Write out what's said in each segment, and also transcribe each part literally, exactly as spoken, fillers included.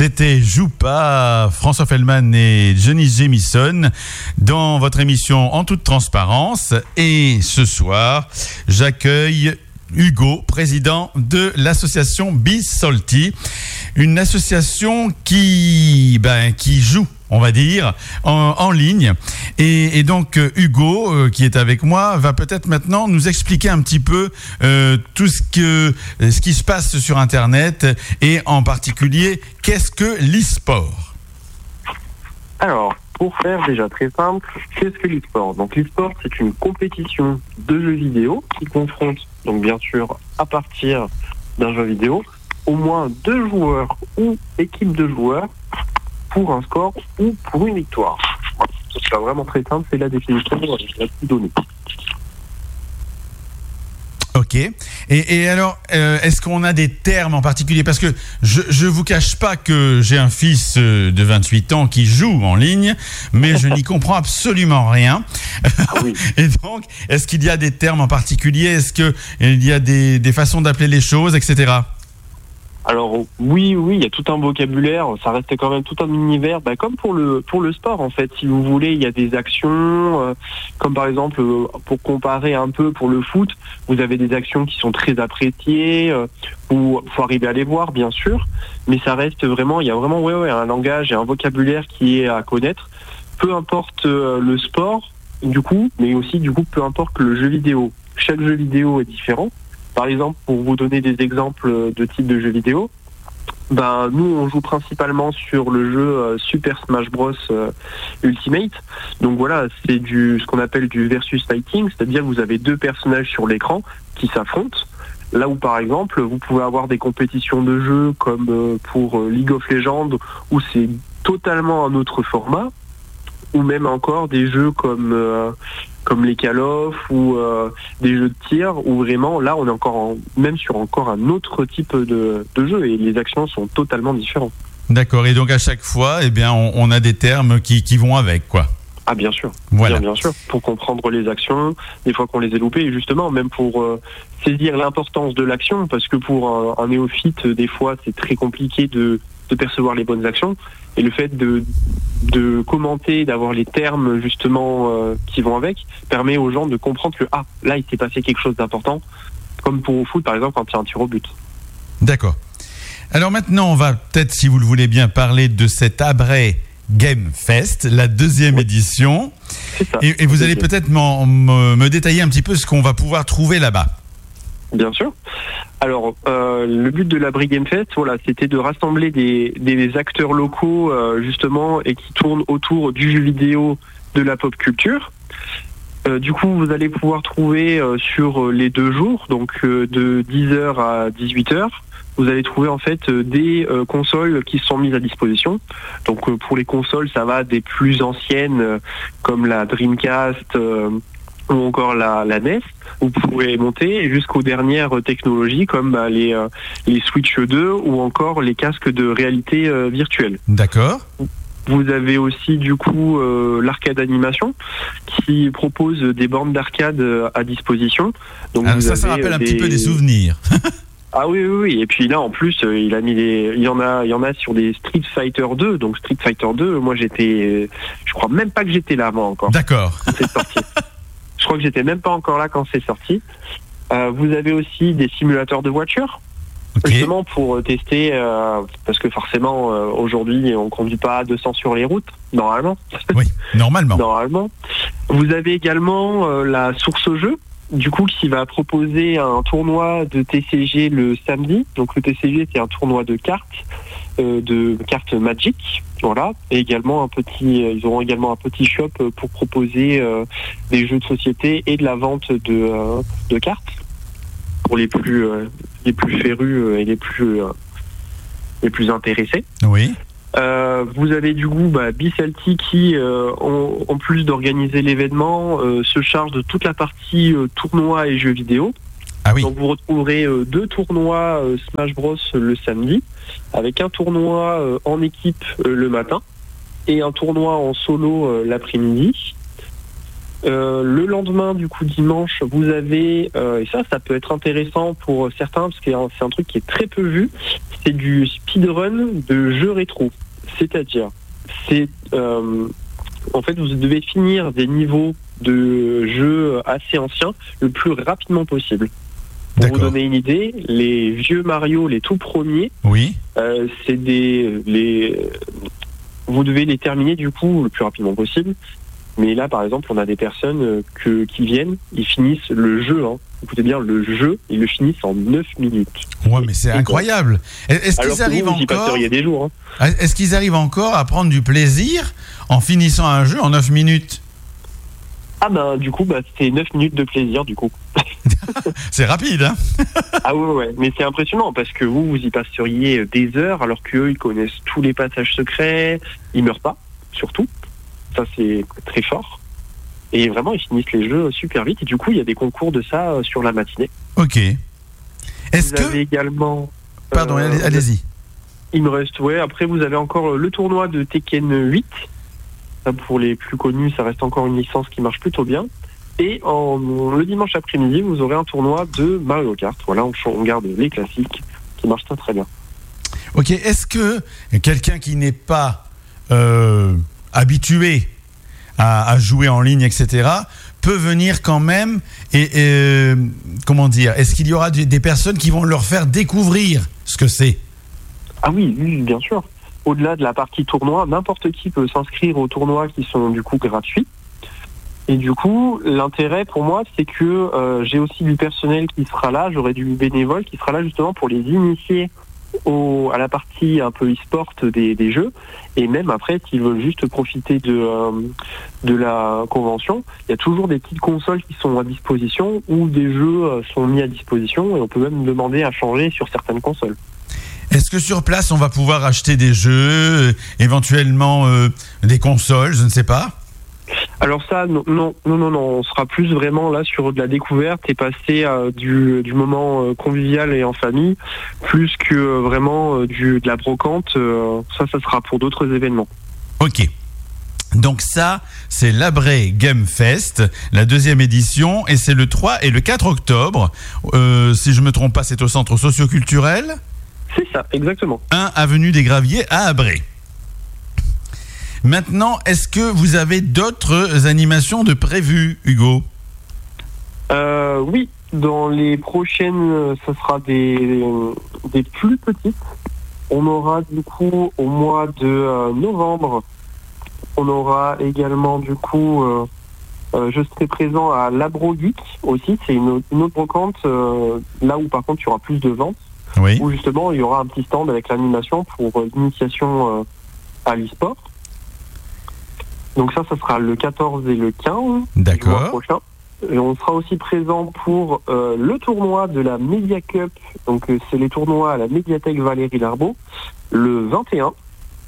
C'était Joue pas, François Feldman et Johnny Jamison dans votre émission En toute transparence. Et ce soir, j'accueille Hugo, président de l'association Be Salty, une association qui, ben, qui joue, on va dire, en, en ligne. Et, et donc, Hugo, euh, qui est avec moi, va peut-être maintenant nous expliquer un petit peu euh, tout ce, que, ce qui se passe sur Internet et en particulier, qu'est-ce que l'e-sport ? Alors, pour faire déjà très simple, qu'est-ce que l'e-sport ? Donc l'e-sport, c'est une compétition de jeux vidéo qui confronte, donc bien sûr, à partir d'un jeu vidéo, au moins deux joueurs ou équipe de joueurs pour un score ou pour une victoire. Voilà. C'est vraiment très simple, c'est la définition de la donnée. Ok. Et, et alors, euh, est-ce qu'on a des termes en particulier ? Parce que je je vous cache pas que j'ai un fils de vingt-huit ans qui joue en ligne, mais je n'y comprends absolument rien. Ah oui. Et donc, est-ce qu'il y a des termes en particulier ? Est-ce qu'il y a des, des façons d'appeler les choses, et cetera ? Alors oui, oui, il y a tout un vocabulaire, ça reste quand même tout un univers, bah, comme pour le pour le sport en fait, si vous voulez, il y a des actions, euh, comme par exemple, euh, pour comparer un peu pour le foot, vous avez des actions qui sont très appréciées, euh, où faut arriver à les voir bien sûr, mais ça reste vraiment, il y a vraiment ouais, ouais, un langage et un vocabulaire qui est à connaître, peu importe euh, le sport du coup, mais aussi du coup peu importe le jeu vidéo, chaque jeu vidéo est différent. Par exemple, pour vous donner des exemples de type de jeux vidéo, ben nous on joue principalement sur le jeu euh, Super Smash Bros euh, Ultimate. Donc voilà, c'est du ce qu'on appelle du versus fighting, c'est-à-dire que vous avez deux personnages sur l'écran qui s'affrontent. Là où par exemple, vous pouvez avoir des compétitions de jeux comme euh, pour euh, League of Legends où c'est totalement un autre format, ou même encore des jeux comme euh, comme les Call of ou euh, des jeux de tir où vraiment là on est encore en, même sur encore un autre type de, de jeu et les actions sont totalement différentes. D'accord, et donc à chaque fois, eh bien, on, on a des termes qui, qui vont avec, quoi. Ah bien sûr, voilà. bien, bien sûr, pour comprendre les actions, des fois qu'on les a loupées, et justement même pour euh, saisir l'importance de l'action, parce que pour un, un néophyte, des fois c'est très compliqué de, de percevoir les bonnes actions, et le fait de, de commenter, d'avoir les termes justement euh, qui vont avec, permet aux gens de comprendre que ah, là il s'est passé quelque chose d'important, comme pour au foot par exemple quand il y a un tir au but. D'accord. Alors maintenant on va peut-être, si vous le voulez bien, parler de cet Abray Game Fest, la deuxième oui. édition. C'est ça. Et, et vous allez peut-être m'en, me, me détailler un petit peu ce qu'on va pouvoir trouver là-bas. Bien sûr. Alors, euh, le but de l'Abray Game Fest, voilà, c'était de rassembler des, des acteurs locaux, euh, justement, et qui tournent autour du jeu vidéo, de la pop culture. Euh, du coup, vous allez pouvoir trouver euh, sur les deux jours, donc euh, de dix heures à dix-huit heures, vous allez trouver en fait euh, des euh, consoles qui sont mises à disposition. Donc euh, pour les consoles, ça va des plus anciennes, euh, comme la Dreamcast, euh, ou encore la, la N E S, vous pouvez monter jusqu'aux dernières technologies comme bah, les, euh, les Switch deux ou encore les casques de réalité euh, virtuelle. D'accord. Vous avez aussi du coup euh, l'arcade animation qui propose des bornes d'arcade à disposition. Donc Alors vous ça, avez ça rappelle un des... petit peu des souvenirs. Ah oui, oui, oui. Et puis là, en plus, euh, il a mis des, il y en a, il y en a sur des Street Fighter deux. Donc Street Fighter deux, moi j'étais, je crois même pas que j'étais là moi encore. D'accord. Quand c'est sorti. Je crois que j'étais même pas encore là quand c'est sorti. Euh, vous avez aussi des simulateurs de voitures, okay. Justement pour tester, euh, parce que forcément euh, aujourd'hui on conduit pas à deux cents sur les routes, normalement. Oui, normalement. Normalement. Vous avez également euh, la source au jeu, du coup qui va proposer un tournoi de T C G le samedi. Donc le T C G c'est un tournoi de cartes, euh, de cartes Magic. Voilà, et également un petit, ils auront également un petit shop pour proposer euh, des jeux de société et de la vente de, euh, de cartes pour les plus, euh, les plus férus et les plus, euh, les plus intéressés. Oui. Euh, vous avez du coup bah, Be Salty qui, euh, en, en plus d'organiser l'événement, euh, se charge de toute la partie euh, tournoi et jeux vidéo. Ah oui. Donc vous retrouverez euh, deux tournois euh, Smash Bros le samedi, avec un tournoi euh, en équipe euh, le matin et un tournoi en solo euh, l'après-midi. Euh, le lendemain, du coup, dimanche, vous avez, euh, et ça, ça peut être intéressant pour certains, parce que c'est un truc qui est très peu vu, c'est du speedrun de jeux rétro. C'est-à-dire, c'est, euh, en fait, vous devez finir des niveaux de jeux assez anciens le plus rapidement possible. Pour D'accord. vous donner une idée, les vieux Mario, les tout premiers, Oui. euh, c'est des, les, vous devez les terminer, du coup, le plus rapidement possible. Mais là, par exemple, on a des personnes que, qui viennent, ils finissent le jeu, hein. Écoutez bien, le jeu, ils le finissent en neuf minutes. Ouais, mais c'est incroyable. Est-ce Alors qu'ils arrivent vous, vous y encore passeriez des jours, hein. Est-ce qu'ils arrivent encore à prendre du plaisir en finissant un jeu en neuf minutes? Ah ben, du coup, bah, c'est neuf minutes de plaisir, du coup. C'est rapide, hein? Ah ouais, ouais, mais c'est impressionnant parce que vous, vous y passeriez des heures alors qu'eux, ils connaissent tous les passages secrets, ils meurent pas, surtout. Ça, c'est très fort. Et vraiment, ils finissent les jeux super vite. Et du coup, il y a des concours de ça euh, sur la matinée. Ok. Est-ce vous que... avez également... Pardon, euh, allez- allez-y. Il me reste, ouais. Après, vous avez encore le tournoi de Tekken huit. Ça, pour les plus connus, ça reste encore une licence qui marche plutôt bien. Et en, le dimanche après-midi, vous aurez un tournoi de Mario Kart. Voilà, on, on garde les classiques qui marchent très très bien. Ok, est-ce que quelqu'un qui n'est pas euh, habitué à, à jouer en ligne, et cetera, peut venir quand même et, et comment dire, est-ce qu'il y aura des, des personnes qui vont leur faire découvrir ce que c'est? Ah oui, oui, bien sûr. Au-delà de la partie tournoi, n'importe qui peut s'inscrire aux tournois qui sont du coup gratuits. Et du coup, l'intérêt pour moi, c'est que euh, j'ai aussi du personnel qui sera là, j'aurai du bénévole qui sera là justement pour les initier au, à la partie un peu e-sport des, des jeux. Et même après, s'ils veulent juste profiter de, euh, de la convention, il y a toujours des petites consoles qui sont à disposition ou des jeux euh, sont mis à disposition et on peut même demander à changer sur certaines consoles. Est-ce que sur place, on va pouvoir acheter des jeux, euh, éventuellement euh, des consoles, je ne sais pas? Alors ça, non, non, non, non, non, on sera plus vraiment là sur de la découverte et passer euh, du, du moment euh, convivial et en famille, plus que euh, vraiment euh, du, de la brocante. Euh, ça, ça sera pour d'autres événements. Ok. Donc ça, c'est l'Abré Game Fest, la deuxième édition, et c'est le trois et le quatre octobre. Euh, si je ne me trompe pas, c'est au centre socio-culturel. C'est ça, exactement. un avenue des Graviers à Abré. Maintenant, est-ce que vous avez d'autres animations de prévues, Hugo? euh, Oui, dans les prochaines, ce sera des, des plus petites. On aura du coup au mois de euh, novembre, on aura également du coup, euh, euh, je serai présent à l'Abro Geek aussi, c'est une, une autre brocante, euh, là où par contre il y aura plus de ventes. Oui. Où justement il y aura un petit stand avec l'animation pour euh, l'initiation euh, à l'e-sport. Donc ça, ça sera le quatorze et le quinze du mois prochain. Et on sera aussi présent pour euh, le tournoi de la Media Cup. Donc euh, c'est les tournois à la médiathèque Valérie Larbaud, le vingt et un.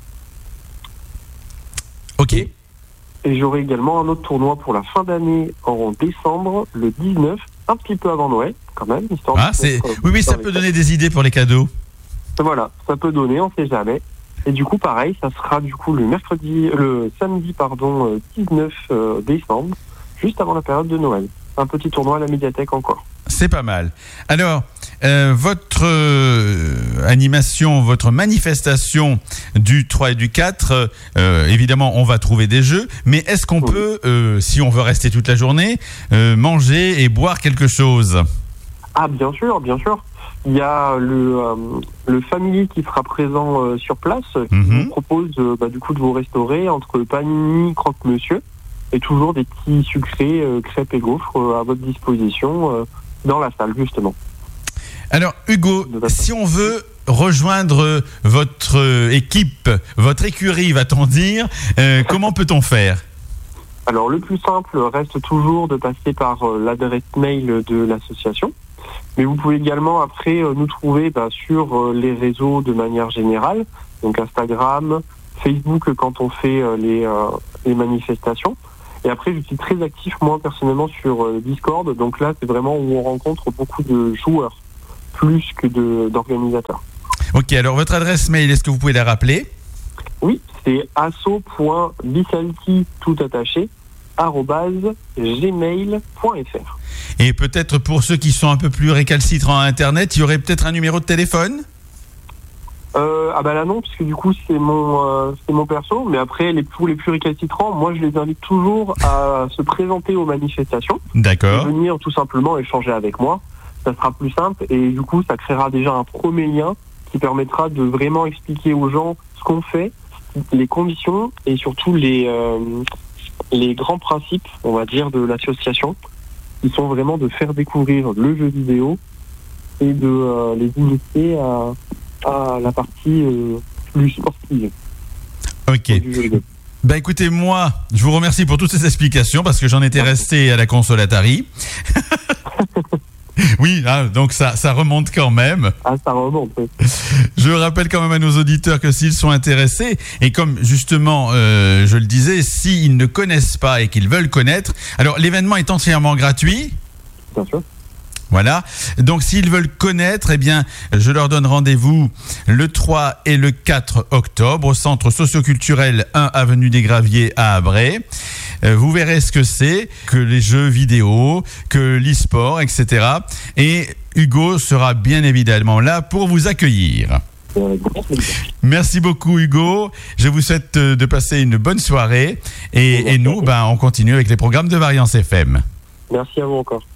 Ok. Et, et j'aurai également un autre tournoi pour la fin d'année en décembre, le dix-neuf, un petit peu avant Noël, quand même. Histoire Ah, de c'est... mettre, euh, Oui, oui, ça peut donner des idées pour les cadeaux. Voilà, ça peut donner, on sait jamais. Et du coup, pareil, ça sera du coup le mercredi, le samedi, pardon, dix-neuf décembre, juste avant la période de Noël. Un petit tournoi à la médiathèque encore. C'est pas mal. Alors, euh, votre euh, animation, votre manifestation du trois et du quatre, euh, évidemment, on va trouver des jeux, mais est-ce qu'on oui. peut, euh, si on veut rester toute la journée, euh, manger et boire quelque chose? Ah, bien sûr, bien sûr. Il y a le, euh, le Family qui sera présent euh, sur place, qui mm-hmm. vous propose euh, bah, du coup de vous restaurer entre panini, croque-monsieur, et toujours des petits sucrés, euh, crêpes et gaufres euh, à votre disposition euh, dans la salle, justement. Alors, Hugo, si on veut rejoindre votre équipe, votre écurie, va-t-on dire, euh, comment peut-on faire? Alors, le plus simple reste toujours de passer par euh, l'adresse mail de l'association. Mais vous pouvez également après euh, nous trouver bah, sur euh, les réseaux de manière générale, donc Instagram, Facebook quand on fait euh, les, euh, les manifestations. Et après, je suis très actif moi personnellement sur euh, Discord, donc là c'est vraiment où on rencontre beaucoup de joueurs, plus que de, d'organisateurs. Ok, alors votre adresse mail, est-ce que vous pouvez la rappeler? Oui, c'est asso point bisalti tout attaché arobase gmail point fr. Et peut-être pour ceux qui sont un peu plus récalcitrants à Internet, il y aurait peut-être un numéro de téléphone ? Euh, ah bah là non, puisque du coup c'est mon euh, c'est mon perso, mais après les pour les plus récalcitrants, moi je les invite toujours à se présenter aux manifestations. D'accord. Venir tout simplement échanger avec moi, ça sera plus simple et du coup ça créera déjà un premier lien qui permettra de vraiment expliquer aux gens ce qu'on fait, les conditions et surtout les euh, les grands principes, on va dire, de l'association, qui sont vraiment de faire découvrir le jeu vidéo et de euh, les initier à à la partie euh, plus sportive. Ok. Ben écoutez, moi, je vous remercie pour toutes ces explications parce que j'en étais resté à la console Atari. Oui, hein, donc ça, ça remonte quand même. Ah, ça remonte. Oui. Je rappelle quand même à nos auditeurs que s'ils sont intéressés, et comme justement, euh, je le disais, s'ils ne connaissent pas et qu'ils veulent connaître, alors l'événement est entièrement gratuit. Bien sûr. Voilà. Donc, s'ils veulent connaître, eh bien, je leur donne rendez-vous le trois et le quatre octobre au centre socioculturel un avenue des Graviers à Abray. Euh, vous verrez ce que c'est, que les jeux vidéo, que l'e-sport, et cetera. Et Hugo sera bien évidemment là pour vous accueillir. Merci beaucoup Hugo. Je vous souhaite de passer une bonne soirée. Et, et nous, ben, on continue avec les programmes de Variance F M. Merci à vous encore.